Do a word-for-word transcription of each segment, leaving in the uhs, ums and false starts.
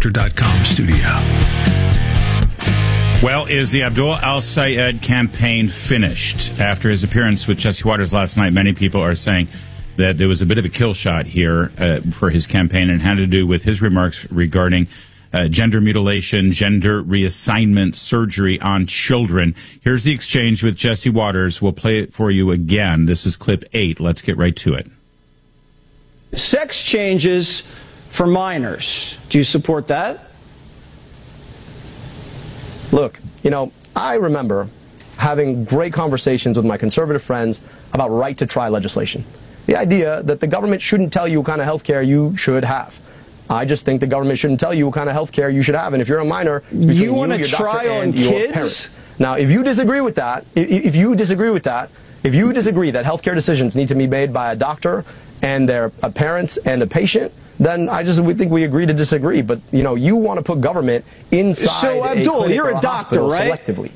doctor dot com studio. Well, is the Abdul Al-Sayed campaign finished? After his appearance with Jesse Waters last night, many people are saying that there was a bit of a kill shot here uh, for his campaign, and had to do with his remarks regarding uh, gender mutilation, gender reassignment surgery on children. Here's the exchange with Jesse Waters. We'll play it for you again. This is clip eight. Let's get right to it. Sex changes for minors. Do you support that? Look, you know, I remember having great conversations with my conservative friends about right-to-try legislation. The idea that the government shouldn't tell you what kind of health care you should have. I just think the government shouldn't tell you what kind of health care you should have. And if you're a minor, it's between you want to your try on and your kids? parents. Now, if you disagree with that, if, if you disagree with that, if you disagree that health care decisions need to be made by a doctor and their a parents and a patient, then I just we think we agree to disagree. But, you know, you want to put government inside so, a Abdul, clinic you're or a a doctor, hospital right? selectively.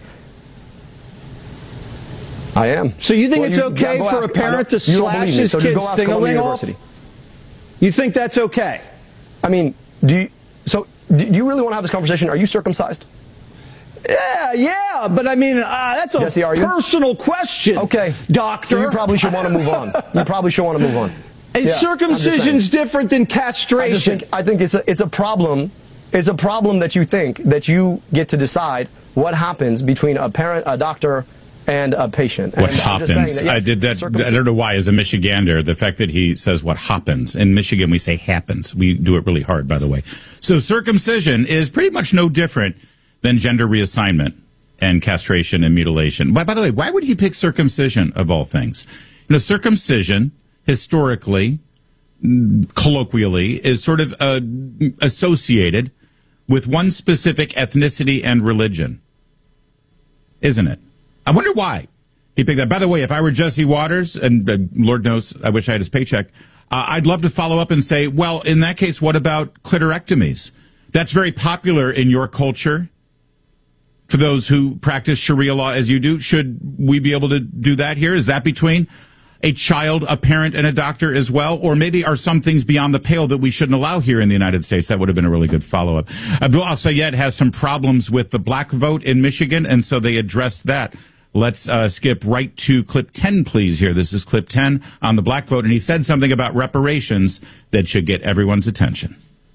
I am. So you think Well, it's you- okay go for ask- a parent to you don't slash believe me, his so just kid's go ask Columbia thing-a-ling off? University. You think that's okay? I mean, do you, so do you really want to have this conversation? Are you circumcised? Yeah, yeah, but I mean, uh, that's a Jesse, are you? personal question. Okay, doctor. So you probably should want to move on. You probably should want to move on. Is Yeah, circumcision's different than I just castration? think, I think it's a, it's a problem. It's a problem that you think that you get to decide what happens between a parent, a doctor, and a patient. What and I'm just saying happens? that, yes, I did that. I don't know why, as a Michigander, the fact that he says what happens. In Michigan, we say happens. We do it really hard, by the way. So circumcision is pretty much no different than gender reassignment and castration and mutilation. By, by the way, why would he pick circumcision of all things? You know, circumcision, historically, colloquially, is sort of uh, associated with one specific ethnicity and religion, isn't it? I wonder why he picked that. By the way, if I were Jesse Waters, and uh, Lord knows I wish I had his paycheck, uh, I'd love to follow up and say, well, in that case, what about clitorectomies? That's very popular in your culture. For those who practice Sharia law as you do, should we be able to do that here? Is that between a child, a parent, and a doctor as well? Or maybe are some things beyond the pale that we shouldn't allow here in the United States? That would have been a really good follow-up. Abdul Al-Sayed has some problems with the black vote in Michigan, and so they addressed that. Let's uh, skip right to clip ten, please, here. This is clip ten on the black vote, and he said something about reparations that should get everyone's attention.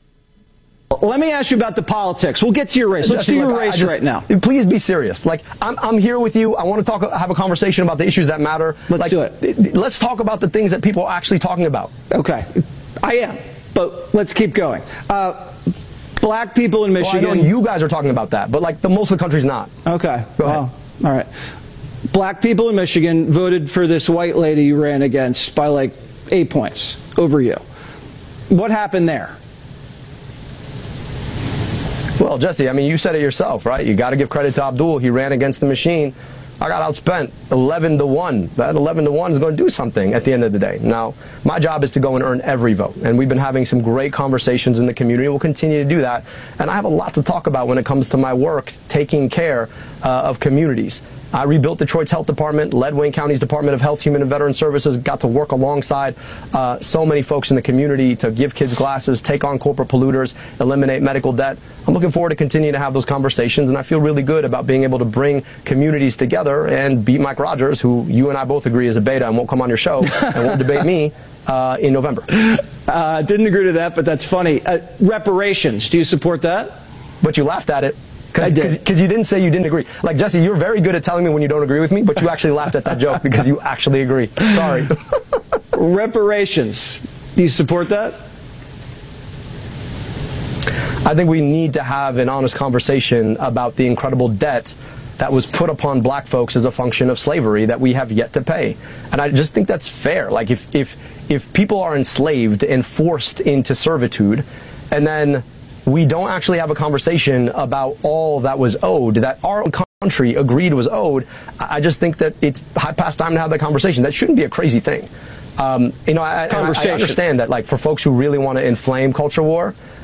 Let me ask you about the politics. We'll get to your race. Let's Jesse, do your look, I- I race just- right now. Please be serious. Like, I'm, I'm here with you. I want to talk, have a conversation about the issues that matter. Let's like, do it. Let's talk about the things that people are actually talking about. Okay. I am. But let's keep going. Uh, black people in Well, I Michigan. know you guys are talking about that, but like the most of the country's not. Okay. Go ahead. Well, all right. Black people in Michigan voted for this white lady you ran against by like eight points over you. What happened there? Well, Jesse, I mean, you said it yourself, right? You got to give credit to Abdul. He ran against the machine. I got outspent eleven to one. That eleven to one is going to do something at the end of the day. Now, my job is to go and earn every vote. And we've been having some great conversations in the community. We'll continue to do that. And I have a lot to talk about when it comes to my work taking care uh, of communities. I rebuilt Detroit's health department, led Wayne County's Department of Health, Human and Veteran Services, got to work alongside uh, so many folks in the community to give kids glasses, take on corporate polluters, eliminate medical debt. I'm looking forward to continuing to have those conversations, and I feel really good about being able to bring communities together and beat Mike Rogers, who you and I both agree is a beta and won't come on your show and won't debate me uh, in November. Uh, didn't agree to that, but that's funny. Uh, reparations, do you support that? But you laughed at it. I did. Because you didn't say you didn't agree. Like, Jesse, you're very good at telling me when you don't agree with me, but you actually laughed at that joke because you actually agree. Sorry. Reparations. Do you support that? I think we need to have an honest conversation about the incredible debt that was put upon black folks as a function of slavery that we have yet to pay. And I just think that's fair. Like, if, if, if people are enslaved and forced into servitude, and then we don't actually have a conversation about all that was owed, that our country agreed was owed, I just think that it's past time to have that conversation. That shouldn't be a crazy thing. Um, you know, I, I, I understand that, like, for folks who really want to inflame culture war,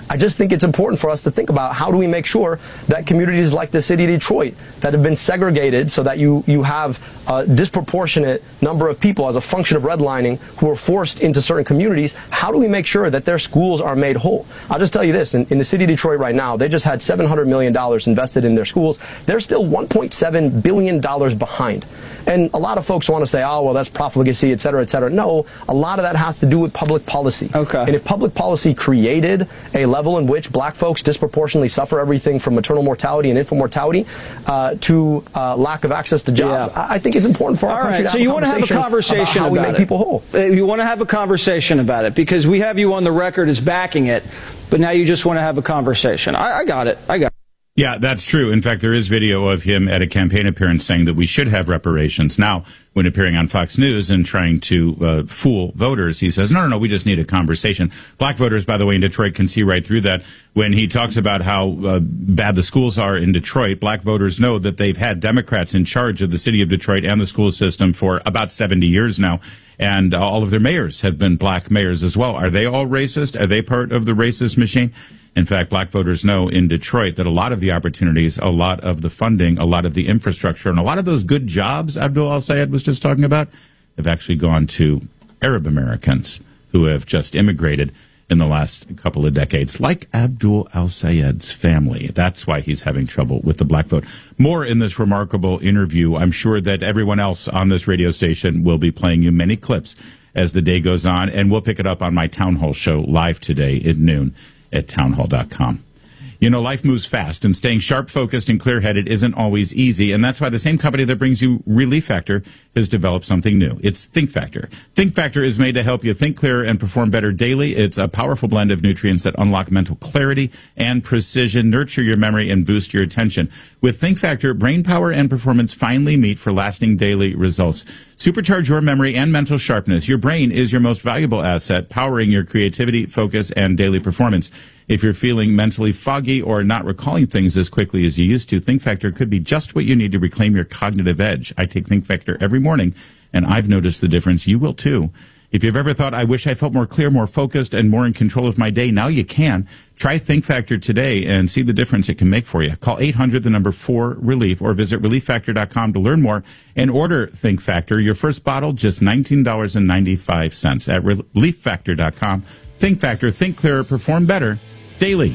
I just think it's important for us to think about how do we make sure that communities like the city of Detroit that have been segregated so that you, you have a disproportionate number of people as a function of redlining who are forced into certain communities, how do we make sure that their schools are made whole? I'll just tell you this, in, in the city of Detroit right now, they just had seven hundred million dollars invested in their schools. They're still one point seven billion dollars behind. And a lot of folks want to say, oh, well, that's profligacy, et cetera, et cetera. No, a lot of that has to do with public policy. Okay. And if public policy created a level in which black folks disproportionately suffer everything from maternal mortality and infant mortality uh, to uh, lack of access to jobs, yeah. I, I think it's important for our All country right, to have so you a want to have a conversation about how about we make it. people whole. Uh, you want to have a conversation about it because we have you on the record as backing it, but now you just want to have a conversation. I, I got it. I got it. Yeah, that's true. In fact, there is video of him at a campaign appearance saying that we should have reparations. Now, when appearing on Fox News and trying to uh, fool voters, he says, no, no, no, we just need a conversation. Black voters, by the way, in Detroit can see right through that. When he talks about how uh, bad the schools are in Detroit, black voters know that they've had Democrats in charge of the city of Detroit and the school system for about seventy years now. And uh, all of their mayors have been black mayors as well. Are they all racist? Are they part of the racist machine? In fact, black voters know in Detroit that a lot of the opportunities, a lot of the funding, a lot of the infrastructure, and a lot of those good jobs Abdul Al-Sayed was just talking about have actually gone to Arab Americans who have just immigrated in the last couple of decades, like Abdul Al-Sayed's family. That's why he's having trouble with the black vote. More in this remarkable interview. I'm sure that everyone else on this radio station will be playing you many clips as the day goes on, and we'll pick it up on my Town Hall show live today at noon at townhall dot com. You know, life moves fast, and staying sharp, focused, and clear-headed isn't always easy, and that's why the same company that brings you Relief Factor has developed something new. It's Think Factor. Think Factor is made to help you think clearer and perform better daily. It's a powerful blend of nutrients that unlock mental clarity and precision, nurture your memory, and boost your attention. With Think Factor, brain power and performance finally meet for lasting daily results. Supercharge your memory and mental sharpness. Your brain is your most valuable asset, powering your creativity, focus, and daily performance. If you're feeling mentally foggy or not recalling things as quickly as you used to, Think Factor could be just what you need to reclaim your cognitive edge. I take Think Factor every morning, and I've noticed the difference. You will too. If you've ever thought, I wish I felt more clear, more focused, and more in control of my day, now you can. Try Think Factor today and see the difference it can make for you. Call eight hundred, the number four, relief, or visit relief factor dot com to learn more and order Think Factor. Your first bottle, just nineteen dollars and ninety-five cents at relief factor dot com. Think Factor, think clearer, perform better daily.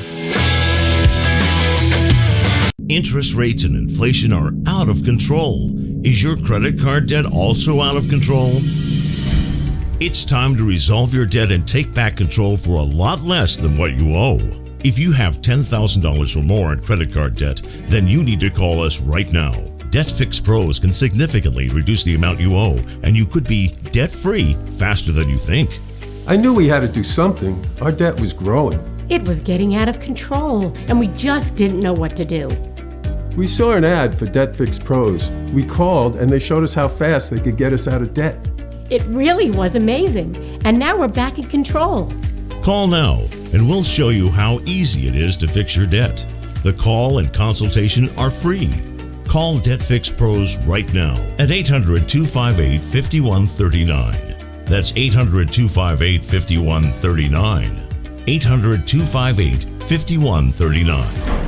Interest rates and inflation are out of control. Is your credit card debt also out of control? It's time to resolve your debt and take back control for a lot less than what you owe. If you have ten thousand dollars or more in credit card debt, then you need to call us right now. Debt Fix Pros can significantly reduce the amount you owe, and you could be debt-free faster than you think. I knew we had to do something. Our debt was growing. It was getting out of control, and we just didn't know what to do. We saw an ad for Debt Fix Pros. We called, and they showed us how fast they could get us out of debt. It really was amazing, and now we're back in control. Call now, and we'll show you how easy it is to fix your debt. The call and consultation are free. Call Debt Fix Pros right now at eight hundred, two five eight, five one three nine. That's eight hundred, two five eight, five one three nine. eight hundred, two five eight, five one three nine.